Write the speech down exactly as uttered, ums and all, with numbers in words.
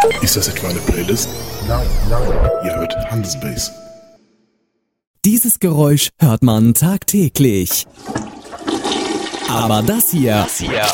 Ist das etwa eine Playlist? Nein, nein. Ihr hört Handelsbase. Dieses Geräusch hört man tagtäglich. Aber das hier, Das hier